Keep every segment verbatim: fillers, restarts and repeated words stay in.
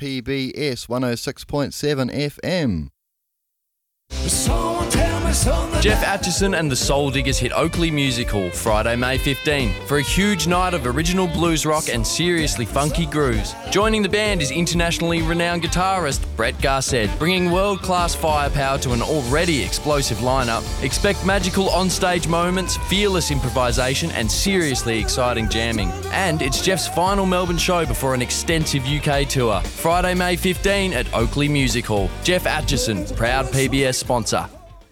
P B S one oh six point seven F M. Jeff Atchison and the Soul Diggers hit Oakley Music Hall Friday, May fifteenth for a huge night of original blues rock and seriously funky grooves. Joining the band is internationally renowned guitarist Brett Garsed, bringing world-class firepower to an already explosive lineup. Expect magical on-stage moments, fearless improvisation and seriously exciting jamming. And it's Jeff's final Melbourne show before an extensive U K tour. Friday, May fifteenth at Oakley Music Hall. Jeff Atchison, proud P B S sponsor.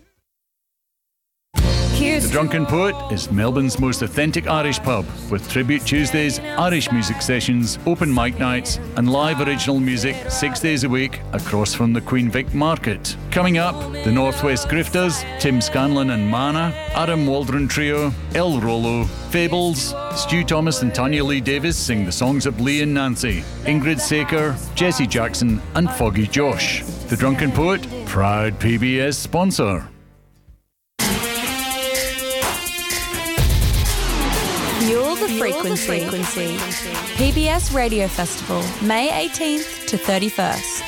The Drunken Poet is Melbourne's most authentic Irish pub, with Tribute Tuesdays, Irish music sessions, open mic nights and live original music six days a week across from the Queen Vic Market. Coming up, the Northwest Grifters, Tim Scanlon and Mana, Adam Waldron Trio, El Rolo, Fables, Stu Thomas and Tanya Lee Davis sing the songs of Lee and Nancy, Ingrid Saker, Jesse Jackson and Foggy Josh. The Drunken Poet, proud P B S sponsor. Fuel the frequency. frequency. P B S Radio Festival, May eighteenth to thirty-first.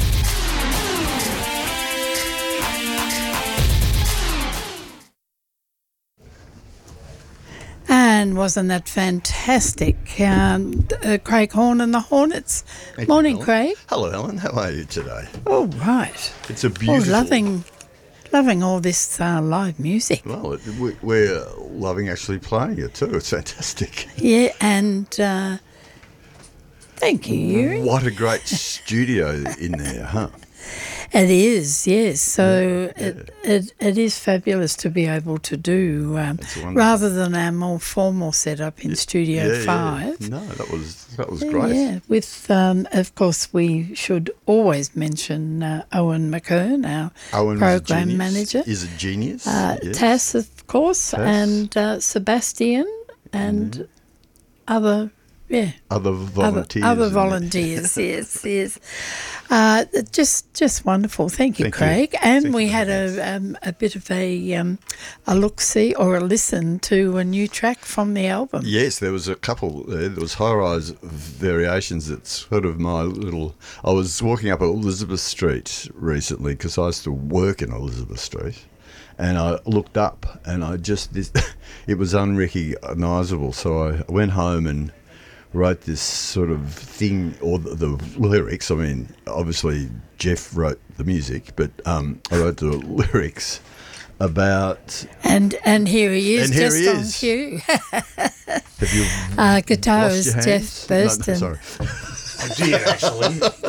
And wasn't that fantastic? Um, uh, Craig Horn and the Hornets. Thank Morning, you, Craig. Hello, Helen. How are you today? Oh, right. It's a Oh, beautiful... loving, loving all this uh, live music. Well, it, we, we're loving actually playing it too. It's fantastic. Yeah, and uh, thank you, Yuri. What a great studio in there, huh? It is, yes. So Yeah, it, it it is fabulous to be able to do, um, It's wonderful. rather than our more formal setup in Studio Yeah, Five. Yeah. No, that was that was Yeah, great. Yeah, with um, of course we should always mention uh, Owen McKern, our Owen program is a genius. manager. Is a genius. Uh, yes. Tass, of course, Tass. and uh, Sebastian, and Mm-hmm. other, yeah, Other volunteers. other, other in it. volunteers. yes, yes. Uh, just, just wonderful. Thank you, Thank you. Craig. And Thank we you. had a um, a bit of a um, a look see or a listen to a new track from the album. Yes, there was a couple there. There was High Rise Variations. It's sort of my little... I was walking up Elizabeth Street recently because I used to work in Elizabeth Street. And I looked up and I just... This, it was unrecognisable. So I went home and wrote this sort of thing, or the, the lyrics. I mean, obviously Jeff wrote the music, but um, I wrote the lyrics about... And and here he is, And here just he on is. cue. Have you uh, guitar washed is your Jeff hands? No, no, Burston. sorry. I did, actually.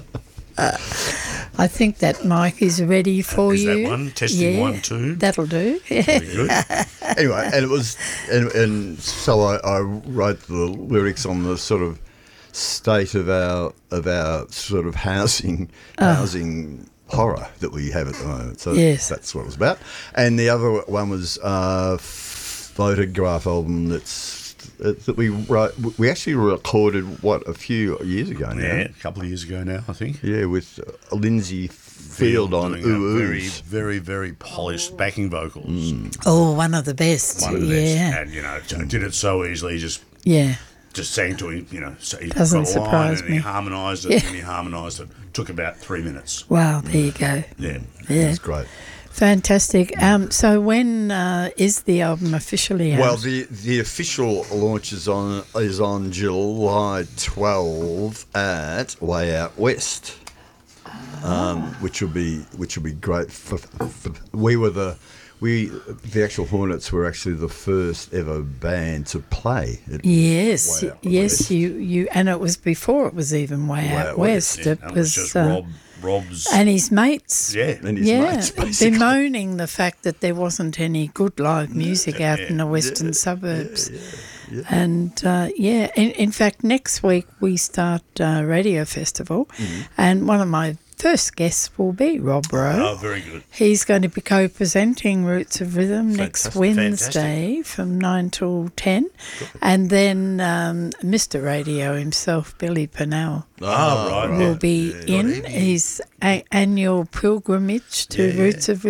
I think that mic is ready for Is you. that one? Testing yeah, one, two. That'll do. Very good. Anyway, and it was, and, and so I, I wrote the lyrics on the sort of state of our of our sort of housing housing horror that we have at the moment. So Yes. that's what it was about. And the other one was a photograph album that's that we wrote. We actually recorded what a few years ago now. Yeah, a couple of years ago now, I think. Yeah, with uh, Lindsay Field on doing a Ooh very, Oohs. very, very polished backing vocals. Oh, one of the best. One of the yeah. best. And, you know, j- did it so easily, just Yeah. just sang to him, you know. So he Doesn't got a line surprise and he me. harmonised it, Yeah. and he harmonised it. Took about three minutes. Wow, there you go. Yeah. Yeah. That's great. Fantastic. Um, so when uh, is the album officially out? Well, the the official launch is on is on July twelfth at Way Out West, um, which will be which will be great. For, for, we were the we the actual Hornets were actually the first ever band to play. At yes, Way Out yes, West. you, you, and it was before it was even Way, Way Out Out West. West, Yeah, It and was, just uh, Rob, Rob's... and his mates. yeah. And his yeah, mates, basically. bemoaning the fact that there wasn't any good live music out in the western Yeah, suburbs. yeah, yeah. And uh, yeah, in, in fact, next week we start uh, Radio Festival, Mm-hmm. and one of my first guests will be Rob Rowe. Oh, very good. He's going to be co-presenting Roots of Rhythm next Fantastic. Wednesday from nine till ten. And then um, Mister Radio himself, Billy Pennell, Oh, right. will yeah. be in his a- annual pilgrimage to Yeah, yeah. Roots of Rhythm.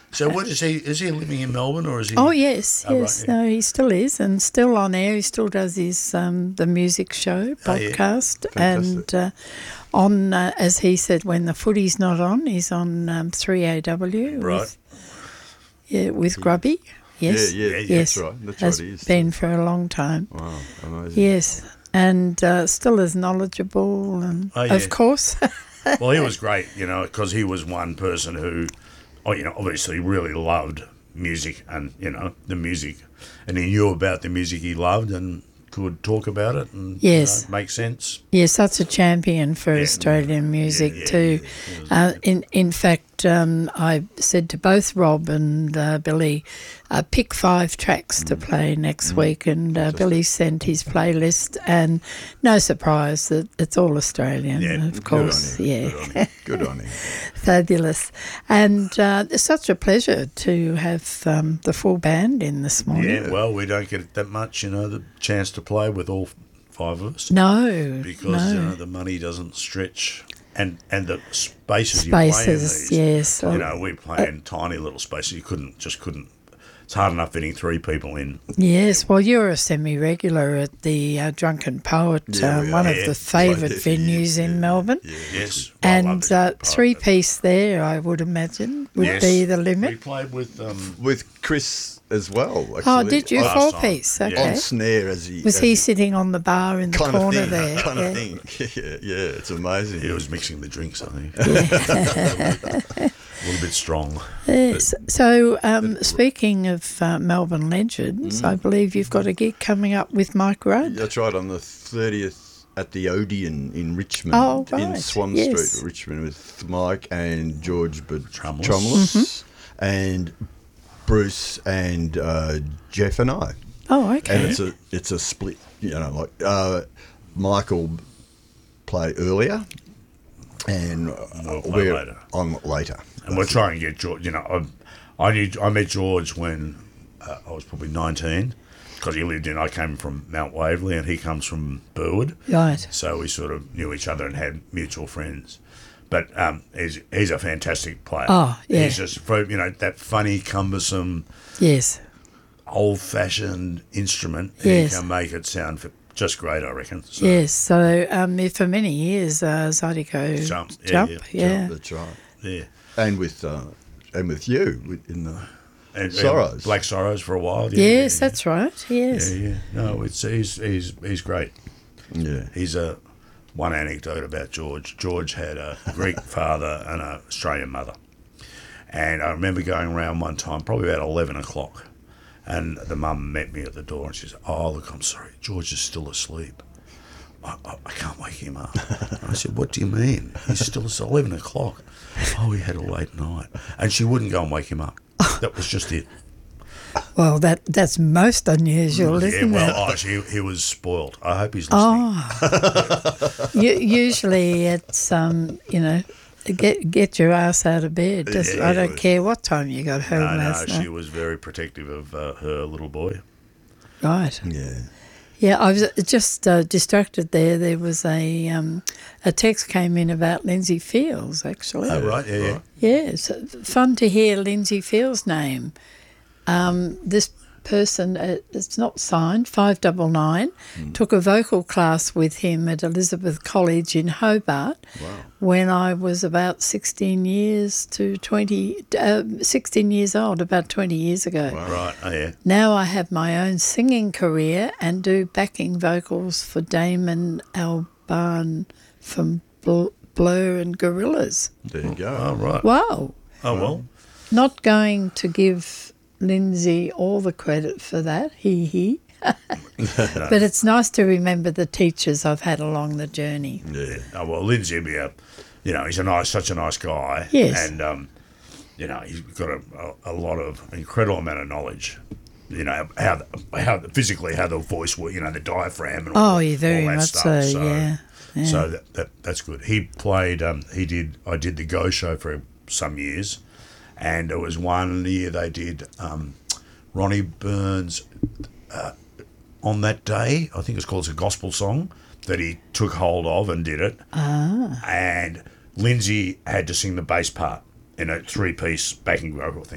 So what is he? Is he living in Melbourne or is he? Oh yes, Oh, right, yes. yeah. No, he still is, and still on air. He still does his um, the music show Oh, yeah. podcast, and uh, on uh, as he said, when the footy's not on, he's on um, three A W. Right. With, yeah, with Grubby. Yes. Yeah, yeah, Yeah, yes. that's right. That's Has right. He is. been for a long time. Wow, amazing. Yes, and uh, still as knowledgeable, and Oh, yeah. of course. Well, he was great, you know, because he was one person who, oh, you know, obviously really loved music and, you know, the music. And he knew about the music he loved and could talk about it and Yes. you know, make sense. Yeah, such a champion for Yeah. Australian music yeah, too. yeah. Uh, in in fact, um, I said to both Rob and uh, Billy, uh, pick five tracks to play next week, and uh, Billy sent his playlist, and no surprise that it's all Australian, Yeah, of good course. on him, Yeah, Good on him. Good on him. fabulous, and uh, it's such a pleasure to have um, the full band in this morning. Yeah, well, we don't get that much, you know, the chance to play with all five of us No, because, no. you know, the money doesn't stretch. And and the spaces, you play in Spaces, these, yes. you know, we play in tiny little spaces. You couldn't, just couldn't. It's hard enough fitting three people in. Yes, well, you're a semi-regular at the uh, Drunken Poet, Yeah, uh, we one are. of Yeah. the favourite Right there for venues years, in yeah. Melbourne. Yes, I love And it. uh, Oh, three-piece there, I would imagine, would yes. be the We limit. played with um, With Chris as well, actually. Oh, did you? Last Four-piece, time, yeah. okay. On snare as he... Was as he sitting on the bar in the kind corner of thing, there? Kind yeah. of thing. Yeah, yeah, it's amazing. he was mixing the drinks, I think. A little bit strong. Yes. So, um, speaking of uh, Melbourne legends, I believe you've got a gig coming up with Mike Rudd. That's right, on the thirtieth at the Odeon in Richmond, Oh, in right, Swan yes. Street, Richmond, with Mike and George Bed- Trumless. Trumless Mm-hmm. and Bruce and uh, Jeff and I. Oh, okay. And it's a it's a split, you know, like uh, Michael play earlier, and uh, We'll play we're later. on later. And we're trying to get George. You know, I, I knew I met George when uh, I was probably nineteen, because he lived in. I came from Mount Waverley, and he comes from Burwood. Right. So we sort of knew each other and had mutual friends. But um, he's he's a fantastic player. Oh, yeah. He's just you know that funny, cumbersome, Yes. old-fashioned instrument. Yes. He can make it sound f- just great, I reckon. So, Yes. So, um, for many years, uh, Zydeco Jump, yeah, Jump, yeah, yeah. That's right. yeah. And with uh, and with you with- in the And, and Sorrows. Black Sorrows for a while. Yes, yeah, that's right. Yes. Yeah, yeah. No, it's he's he's he's great. yeah. He's a one anecdote about George. George had a Greek father and an Australian mother, and I remember going around one time, probably about eleven o'clock, and the mum met me at the door, and she said, "Oh, look, I'm sorry, George is still asleep. I, I, I can't wake him up." And I said, "What do you mean? He's still it's eleven o'clock." "Oh, he had a late night," and she wouldn't go and wake him up. That was just it. Well, that that's most unusual, Yeah, isn't well, it? oh, she, he was spoiled. I hope he's listening. Oh, U- usually it's um, you know, get get your ass out of bed. Just, Yeah, I it don't was- care what time you got home No, no, last she night. was very protective of uh, her little boy. Right. Yeah. Yeah, I was just uh, distracted there. There was a um, a text came in about Lindsay Fields, actually. Oh, right, yeah, yeah. Yeah, it's uh, fun to hear Lindsay Fields' name. Um, this person, uh, it's not signed, five double nine, took a vocal class with him at Elizabeth College in Hobart when I was about sixteen years to twenty, uh, sixteen years old, about twenty years ago. Right, oh, yeah. Now I have my own singing career and do backing vocals for Damon Albarn from Bl- Blur and Gorillaz. There you go. Oh, right. Wow. Oh, well. Not going to give Lindsay all the credit for that, he he. But it's nice to remember the teachers I've had along the journey. Yeah. Oh, well, Lindsay would be a, you know, he's a nice, such a nice guy. Yes. And, um, you know, he's got a, a, a lot of incredible amount of knowledge. You know, how, the- how the- physically, how the voice works, you know, the diaphragm and all, Oh, yeah, very all that much stuff. so, yeah, yeah. So that, that that's good. He played, um, he did, I did the Go Show for some years. And it was one year they did um, Ronnie Burns uh, on that day. I think it's called it's a gospel song that he took hold of and did it. Ah. And Lindsay had to sing the bass part in a three-piece backing vocal thing.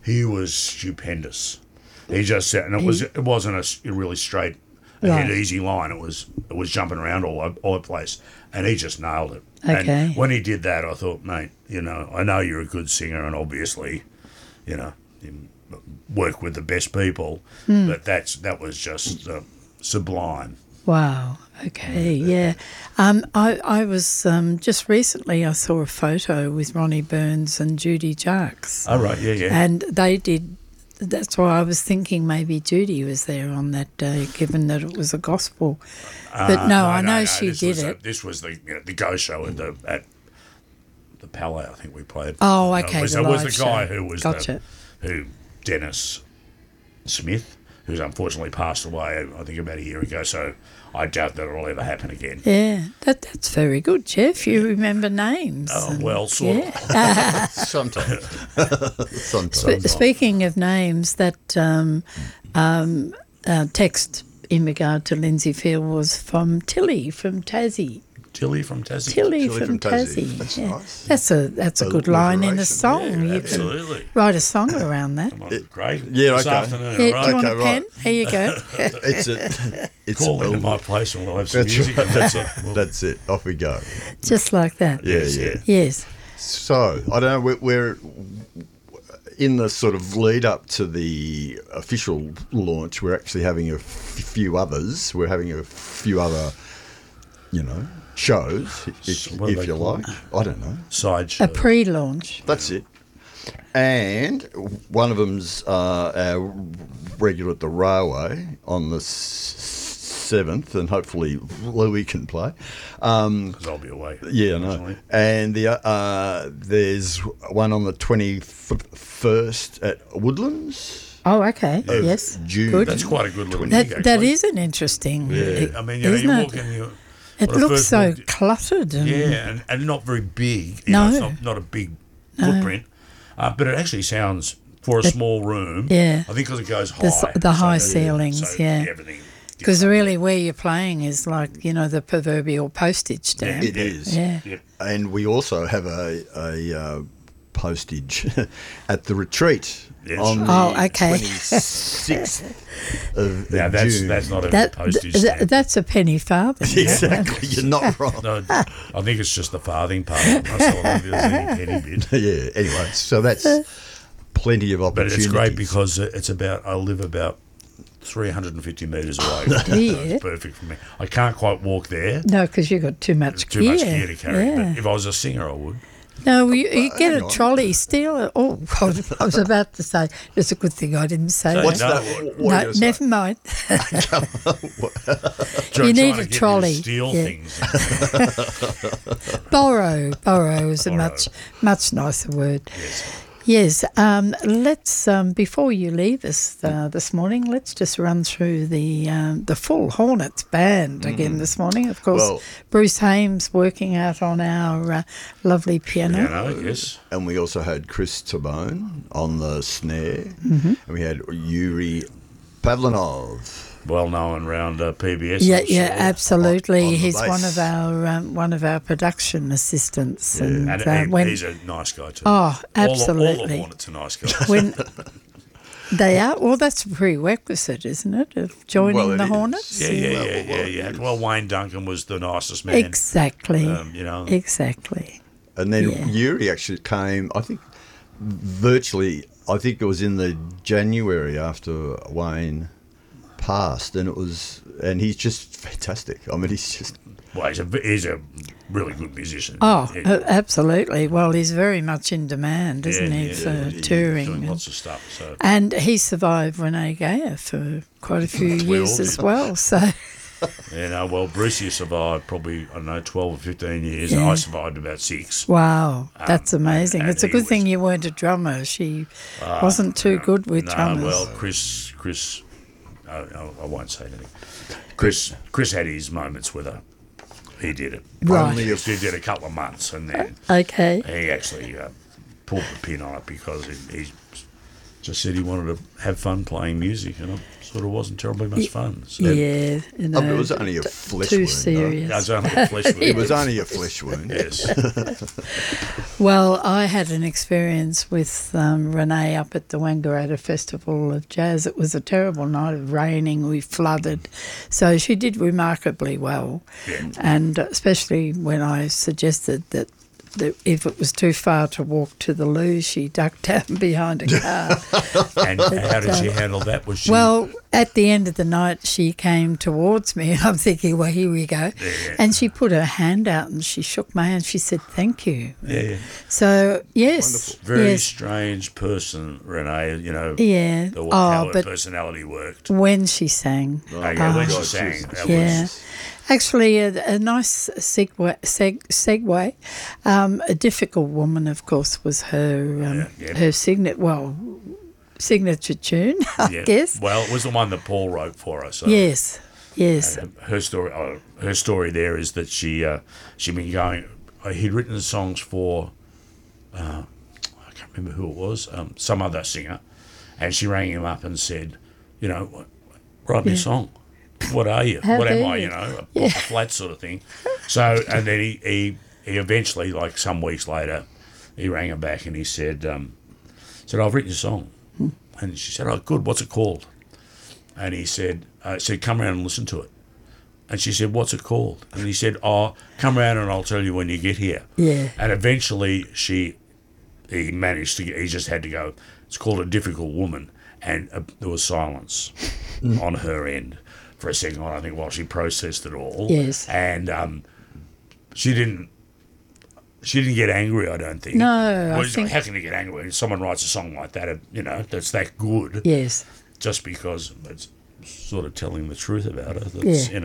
he was stupendous. He just said, and it was it wasn't a s- a really straight, Right. ahead, easy line. It was it was jumping around all o- all over the place, and he just nailed it. Okay. And when he did that, I thought, mate, you know, I know you're a good singer, and obviously, you know, you work with the best people, Hmm. but that's that was just uh, sublime. Wow. Okay. Yeah. Um, I I was um, just recently. I saw a photo with Ronnie Burns and Judy Jarks, Oh right, yeah, yeah. and they did. That's why I was thinking maybe Judy was there on that day, given that it was a gospel. But Uh, no, I know she this did was, uh, it. this was the you know, the Go Show at the at the Palais. I think we played. Oh, Uh, okay, was, the it was live the guy show. who was Gotcha. the, who Dennis Smith, who's unfortunately passed away. I think about a year ago. So I doubt that it'll ever happen again. Yeah, that that's very good, Jeff. You remember names. Oh and- well, sort yeah. of. Sometimes. Sometimes. Sp- Speaking of names, that um, um, uh, text in regard to Lindsay Field was from Tilly from Tassie. Tilly from Tassie. Tilly, Tilly from, from Tassie. Tassie. That's yeah. nice. That's a that's a good line in a song. Yeah, you can absolutely. write a song around that. Come on, Great. Yeah, This okay. afternoon, Yeah, all do right? you want Okay, a pen? right. Here you go. It's a, it's Call a, into my place and we'll have some That's music. right. and that's it. We'll- That's it. Off we go. Just like that. Yeah, Yes, yeah. yeah. Yes. So I don't know. We're, we're in the sort of lead up to the official launch. We're actually having a f- few others. We're having a few other, you know, shows, if, What are if they you called? like. I don't know. Sideshow. A pre-launch. That's it. And one of them's uh, our regular at the Railway on the seventh, and hopefully Louis can play. Um, Because I'll be away. yeah, I know. unfortunately. And the uh, there's one on the twenty-first at Woodlands. Oh, okay. of Yes. June. Good. That's quite a good little That gig, that actually. is an interesting. Yeah, I mean, you know, isn't you it? walk in, you It when I looks first so walked in- cluttered. And, yeah, and, and not very big. You No. know, it's not, not a big footprint, uh, but it actually sounds for a small room. yeah. I think because it goes high, The s- the high that- ceilings, so yeah. everything. Because really, where you're playing is like, you know, the proverbial postage stamp. It is. Yeah. Yeah. And we also have a, a uh, postage at the retreat Yes. on the Oh, okay. twenty-sixth of, Now of that's June. that's not even That, a postage th- stamp. that's a penny farthing. Exactly. You're not wrong. No, I think it's just the farthing part. I still don't think there's any penny bit. Yeah. Anyway, so that's plenty of But opportunities. it's great because it's about, I live about three hundred fifty metres away. Do So you? it's perfect for me. I can't quite walk there. No, because you've got too much Too gear. much gear to carry. Yeah. But if I was a singer, I would. No, you, you get hang a on. trolley, steal it. Oh, God, I was about to say, it's a good thing I didn't say So, What's that. no, that? what- What No, are you gonna never mind. Try- You trying need to a get me to trolley. Steal Yeah. things. Borrow. Borrow is a Borrow. much, much nicer word. Yes. Um, let's, um, before you leave us uh, this morning, let's just run through the um, the full Hornets band again this morning. Of course, Well- Bruce Hames working out on our uh, lovely piano. You know, yes. And we also had Chris Tabone on the snare. Mm-hmm. And we had Yuri Pavlinov. Well known around uh, P B S. Yeah, I'm yeah, sure. absolutely. on the He's bass. one of our um, one of our production assistants, and, And uh, he- when he's a nice guy too. Oh, All the, all the absolutely. Hornets are nice guys. when they are, well, that's a prerequisite, isn't it, of joining Well, it the is. Hornets? yeah, yeah, Well, yeah, well, yeah, it yeah. is. Well, Wayne Duncan was the nicest man. Exactly. Um, you know, Exactly. And then Yeah. Yuri actually came, I think, virtually, I think it was in the January after Wayne passed. And it was, and he's just fantastic. I mean, he's just, well, he's a he's a really good musician. Oh, Yeah. uh, absolutely. Well, he's very much in demand, isn't Yeah, he, yeah, for yeah, yeah. touring? doing and- lots of stuff. So And he survived Renee Gayer for quite a few We years all as did. well. So, you know, well, Brucey survived probably I don't know twelve or fifteen years. Yeah. I survived about six. wow, that's Um, amazing. and- It's a and good he thing was- you weren't a drummer. She wasn't too good with No, drummers. well, Chris, Chris, I, I, I won't say anything. Chris, Chris had his moments with her. He did it. Right. Only if- He did a couple of months, and then Okay. he actually uh, pulled the pin on it because he, he's just said he wanted to have fun playing music, and it sort of wasn't terribly much fun. So Yeah, you know, Oh, but it was only a flesh too wound, though. serious. That was only a flesh wound. It was only a flesh wound. Yes. Well, I had an experience with um, Renee up at the Wangaratta Festival of Jazz. It was a terrible night of raining. We flooded. So she did remarkably well. Yeah. And especially when I suggested that, that if it was too far to walk to the loo, she ducked down behind a car. And how did she handle that? Was she Well, at the end of the night, she came towards me, and I'm thinking, well, here we go. Yeah. And she put her hand out and she shook my hand. She said, thank you. Yeah. So, yes. Very yes. strange person, Renee, you know, Yeah. the, Oh, how her but personality worked. when she sang. Oh, yeah, when Oh, she sang, that yeah. was... Actually, a, a nice segue, seg, segue. Um, a difficult woman, of course, was her um, Yeah, yeah. her signature, well, signature tune, I Yeah. guess. Well, it was the one that Paul wrote for us. So. Yes, yes. Uh, her story, uh, her story there is that she, uh, she'd been going. Uh, he'd written the songs for, uh, I can't remember who it was, um, some other singer, and she rang him up and said, you know, write me a song. What are you? How what am dare I? you? You know, a, a flat sort of thing. So, and then he, he, he eventually, like some weeks later, he rang her back and he said, um, said, I've written a song. And she said, oh, good, what's it called? And he said, uh, said, come around and listen to it. And she said, what's it called? And he said, oh, come around and I'll tell you when you get here. Yeah. And eventually she, he managed to, get, he just had to go, it's called A Difficult Woman. And uh, there was silence on her end for a second, I think, while she processed it all. Yes. And um, she didn't, she didn't get angry, I don't think. No, I Well, think- how can you get angry when someone writes a song like that, you know, that's that good? Yes. Just because it's sort of telling the truth about her. That's, Yeah.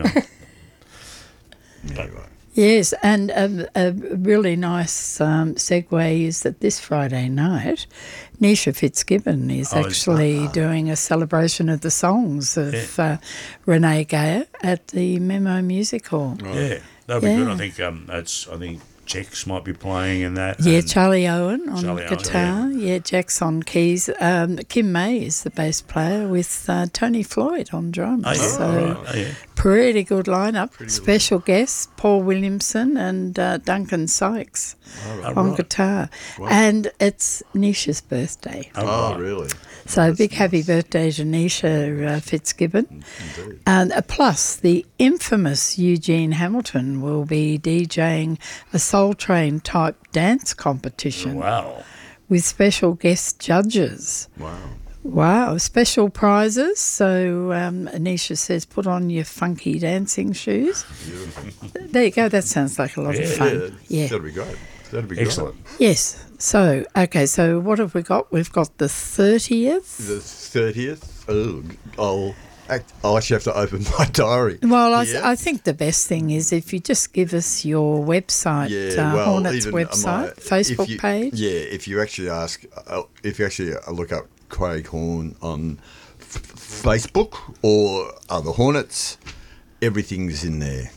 you know. But, Yes, and a, a really nice um, segue is that this Friday night, Nisha Fitzgibbon is Oh, is- actually doing a celebration of the songs of uh, Renee Geyer at the Memo Music Hall. yeah, that'd be good. Yeah. I think um, that's. I think Jex might be playing in that. Yeah, and- Charlie Owen on Charlie Owen, guitar. yeah. Jack's on keys. Um, Kim May is the bass player with uh, Tony Floyd on drums. Oh, yeah, so right. Oh, yeah. pretty good lineup. Special guests, Paul Williamson and uh, Duncan Sykes Oh, on right. guitar. And it's Nisha's birthday. Oh, Oh, right. really? So big happy birthday to Nisha uh, Fitzgibbon. And uh, plus, the infamous Eugene Hamilton will be DJing a Soul Train type dance competition Wow. with special guest judges. Wow. Wow, special prizes. So um, Anisha says, put on your funky dancing shoes. There you go. That sounds like a lot of Yeah. fun. Yeah. That'd be great. That'd be Excellent. Yes. So, okay, so what have we got? We've got the thirtieth. great. The thirtieth. Oh, I'll, act, I'll actually have to open my diary. Well, I, Yeah. I think the best thing is if you just give us your website, Yeah, uh, well, Hornets even my- website, if Facebook you- page. Yeah, if you actually ask, uh, if you actually uh, look up Craig Horn on f- Facebook or other Hornets, everything's in there.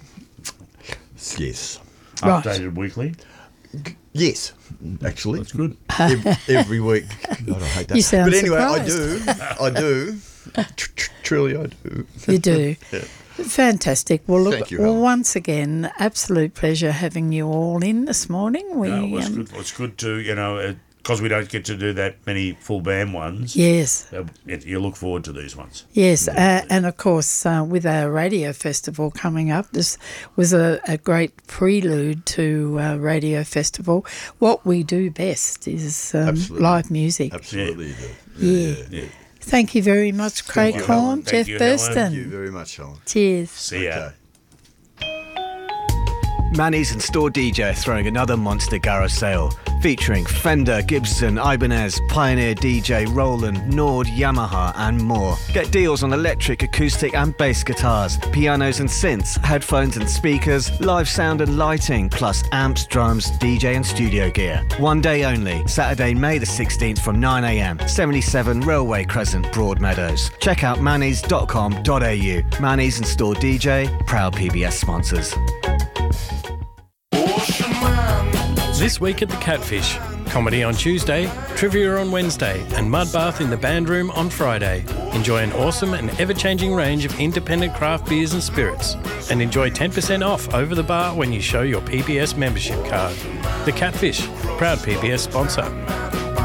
Yes. Right. Updated weekly. Yes, actually. That's good. Every, every week. God, I hate that. You sound but anyway, surprised. I do. I do. Tr- tr- truly, I do. You do. Fantastic. Well, look, Thank you, well, Helen. once again, absolute pleasure having you all in this morning. We, No, it was um, good. It's good to, you know, because we don't get to do that many full band ones. Yes, uh, it- You look forward to these ones. yes, uh, and of course, uh, with our radio festival coming up, this was a, a great prelude to uh, radio festival. What we do best is um, Absolutely. live music. Absolutely, you do. Yeah. Yeah. Thank you very much, Craig you, Horn, Helen. Jeff Thank you, Helen. Burston. Thank you very much, Helen. Cheers. See ya. Okay. Manny's and Store D J are throwing another monster garage sale featuring Fender, Gibson, Ibanez, Pioneer D J, Roland, Nord, Yamaha and more. Get deals on electric, acoustic and bass guitars, pianos and synths, headphones and speakers, live sound and lighting, plus amps, drums, D J and studio gear. One day only, Saturday, May the sixteenth from nine a m, seventy-seven Railway Crescent, Broadmeadows. Check out mannies dot com dot a u. Manny's and Store D J, proud P B S sponsors. This week at the Catfish, Comedy on Tuesday, trivia on Wednesday, and mud bath in the band room on Friday. Enjoy an awesome and ever-changing range of independent craft beers and spirits. And enjoy ten percent off over the bar when you show your P B S membership card. The Catfish, proud P B S sponsor.